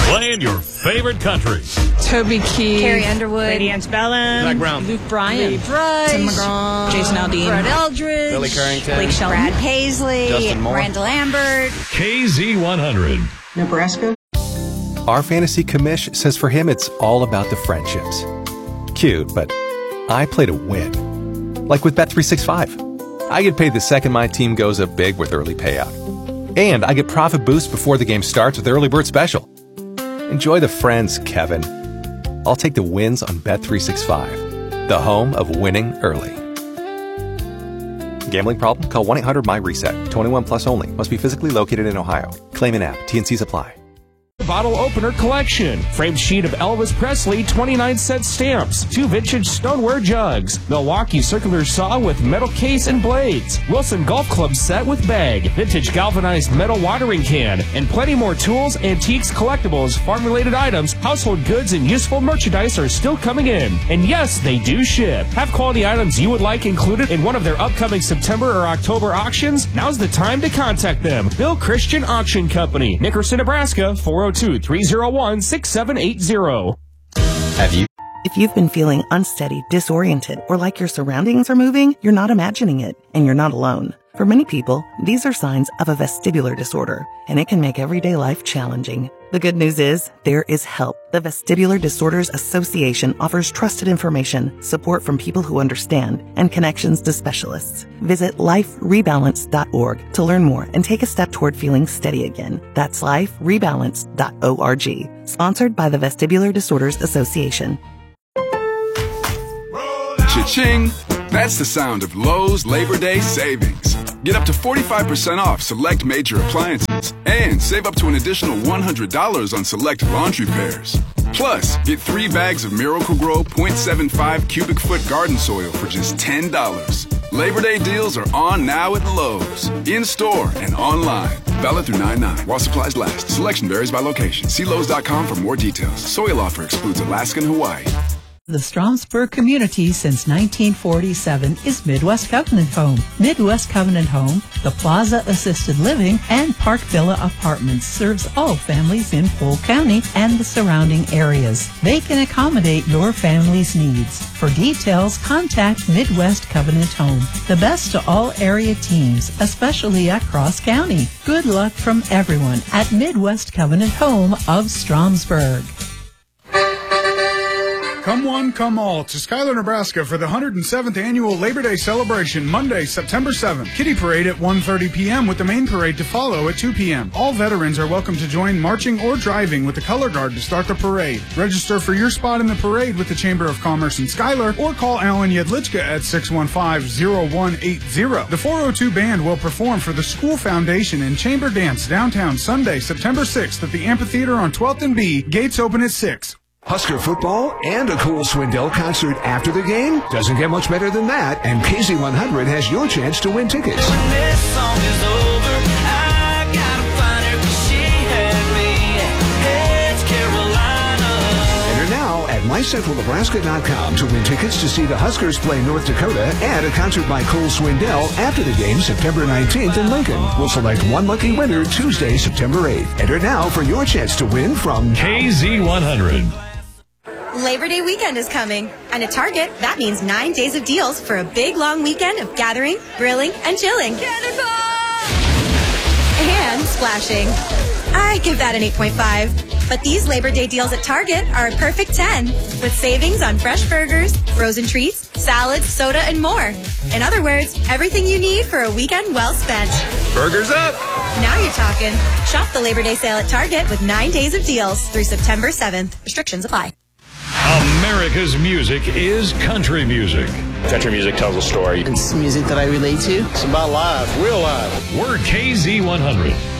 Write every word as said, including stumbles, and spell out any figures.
Playing your favorite country. Toby Keith, Carrie Underwood, Lady Antebellum, Zach Brown, Luke Bryan, Lee Brice, Tim McGraw, Jason Aldean, Brett Eldridge, Billy Currington, Blake Shelton, Brad Paisley, Justin Moore, Randall Lambert. K Z one hundred. Nebraska. Our fantasy commish says for him it's all about the friendships. Cute, but I play to win. Like with Bet three sixty-five. I get paid the second my team goes up big with early payout. And I get profit boost before the game starts with Early Bird Special. Enjoy the friends, Kevin. I'll take the wins on Bet three sixty-five, the home of winning early. Gambling problem? Call one eight hundred M Y reset. twenty-one plus only. Must be physically located in Ohio. Claim in app. T and Cs apply. Bottle opener collection. Framed sheet of Elvis Presley twenty-nine cent stamps. Two vintage stoneware jugs. Milwaukee circular saw with metal case and blades. Wilson Golf Club set with bag. Vintage galvanized metal watering can. And plenty more tools, antiques, collectibles, farm-related items, household goods, and useful merchandise are still coming in. And yes, they do ship. Have quality items you would like included in one of their upcoming September or October auctions? Now's the time to contact them. Bill Christian Auction Company, Nickerson, Nebraska, four oh two, three oh one, six seven eight zero. Have you? If you've been feeling unsteady, disoriented, or like your surroundings are moving, you're not imagining it, and you're not alone. For many people, these are signs of a vestibular disorder, and it can make everyday life challenging. The good news is, there is help. The Vestibular Disorders Association offers trusted information, support from people who understand, and connections to specialists. Visit life rebalance dot org to learn more and take a step toward feeling steady again. That's life rebalance dot org. Sponsored by the Vestibular Disorders Association. Cha-ching! That's the sound of Lowe's Labor Day savings. Get up to forty-five percent off select major appliances and save up to an additional one hundred dollars on select laundry pairs. Plus, get three bags of Miracle-Gro point seven five cubic foot garden soil for just ten dollars. Labor Day deals are on now at Lowe's, in-store and online. Valid through nine nine while supplies last. Selection varies by location. See Lowe's dot com for more details. Soil offer excludes Alaska and Hawaii. The Stromsburg community since nineteen forty-seven is Midwest Covenant Home. Midwest Covenant Home, the Plaza Assisted Living, and Park Villa Apartments serves all families in Polk County and the surrounding areas. They can accommodate your family's needs. For details, contact Midwest Covenant Home. The best to all area teams, especially at Cross County. Good luck from everyone at Midwest Covenant Home of Stromsburg. Come one, come all to Schuyler, Nebraska for the one hundred seventh Annual Labor Day Celebration, Monday, September seventh. Kiddie Parade at one thirty p.m. with the main parade to follow at two p.m. All veterans are welcome to join marching or driving with the Color Guard to start the parade. Register for your spot in the parade with the Chamber of Commerce in Schuyler or call Alan Yedlichka at six one five, zero one eight zero. The four oh two Band will perform for the School Foundation in Chamber Dance downtown Sunday, September sixth at the Amphitheater on twelfth and B. Gates open at six. Husker football and a cool Swindell concert after the game? Doesn't get much better than that, and K Z one hundred has your chance to win tickets. When this song is over, I gotta find her 'cause she had me. It's Carolina. Enter now at my central nebraska dot com to win tickets to see the Huskers play North Dakota and a concert by Cole Swindell after the game September nineteenth in Lincoln. We'll select one lucky winner Tuesday, September eighth. Enter now for your chance to win from K Z one hundred. Labor Day weekend is coming, and at Target, that means nine days of deals for a big, long weekend of gathering, grilling, and chilling. And splashing. I give that an eight point five. But these Labor Day deals at Target are a perfect ten, with savings on fresh burgers, frozen treats, salads, soda, and more. In other words, everything you need for a weekend well spent. Burgers up! Now you're talking. Shop the Labor Day sale at Target with nine days of deals through September seventh. Restrictions apply. America's music is country music. Country music tells a story. It's music that I relate to. It's about life, real life. We're K Z one hundred.